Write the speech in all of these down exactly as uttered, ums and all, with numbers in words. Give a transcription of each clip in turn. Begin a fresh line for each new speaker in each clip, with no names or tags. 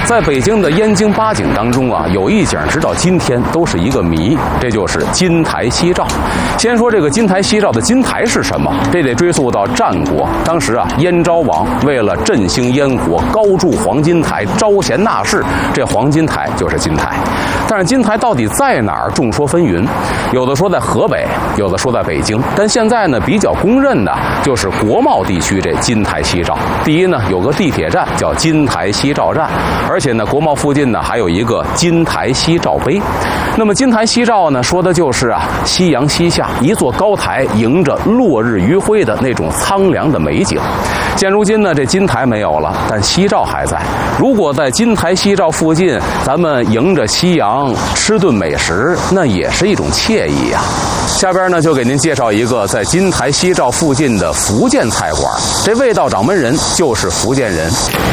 在北京的燕京八景当中啊，有一景直到今天都是一个谜，这就是金台夕照。先说这个金台夕照的金台是什么？这得追溯到战国，当时啊，燕昭王为了振兴燕国，高筑黄金台，招贤纳士，这黄金台就是金台。但是金台到底在哪儿？众说纷纭，有的说在河北，有的说在北京。但现在呢，比较公认的就是国贸地区这金台夕照。第一呢，有个地铁站叫金台夕照站，而且呢，国贸附近呢还有一个金台夕照碑。那么金台夕照呢，说的就是啊，夕阳西下，一座高台迎着落日余晖的那种苍凉的美景。现如今呢，这金台没有了，但夕照还在。如果在金台夕照附近，咱们迎着夕阳吃顿美食，那也是一种惬意呀。下边呢，就给您介绍一个在金台夕照附近的福建菜馆，这味道掌门人就是福建人。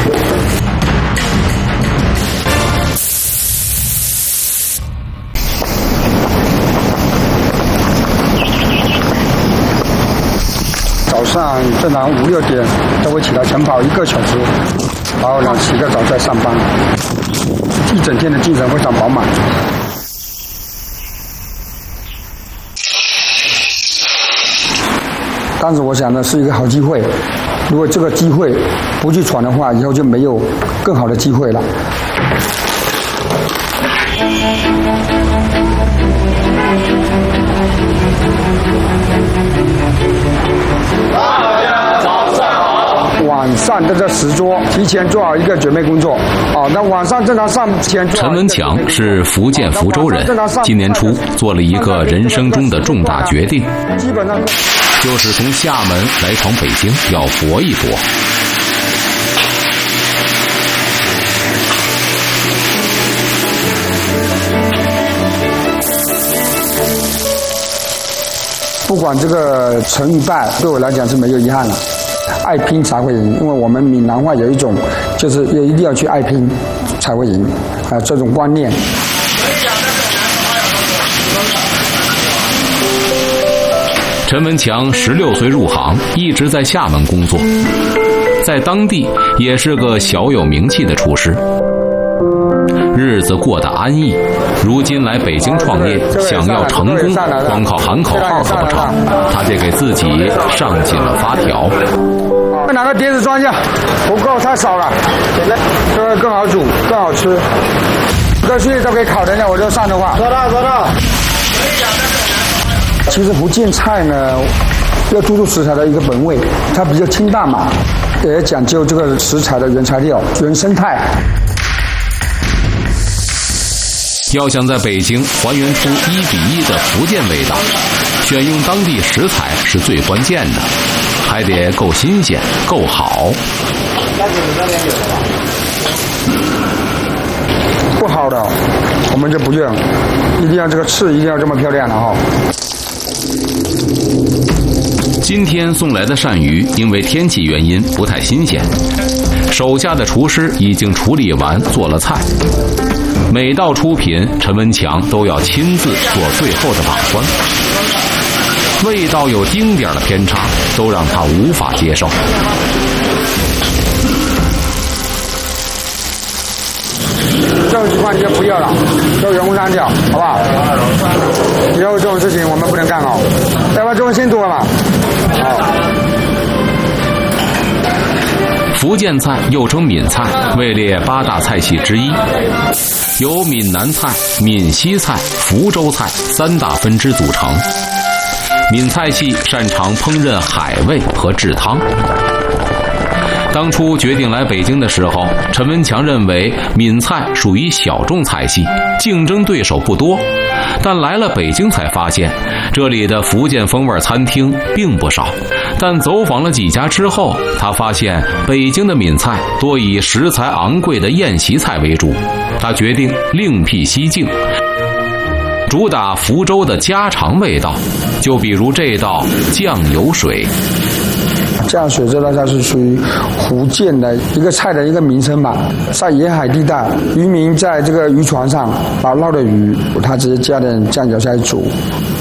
早上正常五六点都会起来晨跑一个小时，然后呢洗个澡再上班，一整天的精神非常饱满。但是我想呢，是一个好机会，如果这个机会不去闯的话，以后就没有更好的机会了。晚上的这十桌提前做好一个准备工作哦。那晚上正常上前。
陈文强是福建福州人，今年初做了一个人生中的重大决定，
基本上
就是从厦门来闯北京，要搏一搏。
不管这个成与败，对我来讲是没有遗憾了。爱拼才会赢，因为我们闽南话有一种，就是也一定要去爱拼才会赢，啊、呃，这种观念。
陈文强十六岁入行，一直在厦门工作，在当地也是个小有名气的厨师。日子过得安逸，如今来北京创业，想要成功，光靠喊口号可不成，他得给自己上紧了发条。
拿个碟子装下，不够太少了，这个更好煮，更好吃。这些都可以烤的呢，我就上的话。收到，收到。其实福建菜呢，要注重食材的一个本味，它比较清淡嘛，也讲究这个食材的原材料、原生态。
要想在北京还原出一比一的福建味道，选用当地食材是最关键的，还得够新鲜、够好。
不好的，我们就不用，一定要这个翅一定要这么漂亮的哈。
今天送来的鳝鱼因为天气原因不太新鲜，手下的厨师已经处理完做了菜。每道出品，陈文强都要亲自做最后的把关，味道有丁点的偏差，都让他无法接受。
这种情况你就不要了，就员工删掉，好不好？以后这种事情我们不能干哦，要不然中心多了。好。
福建菜又称闽菜，位列八大菜系之一，由闽南菜、闽西菜、福州菜三大分支组成。闽菜系擅长烹饪海味和制汤。当初决定来北京的时候，陈文强认为闽菜属于小众菜系，竞争对手不多。但来了北京才发现，这里的福建风味餐厅并不少。但走访了几家之后，他发现北京的闽菜多以食材昂贵的宴席菜为主。他决定另辟蹊径，主打福州的家常味道，就比如这道酱油水。
酱水这道菜是属于福建的一个菜的一个名称吧，在沿海地带，渔民在这个渔船上把捞的鱼，他直接加点酱油下去煮，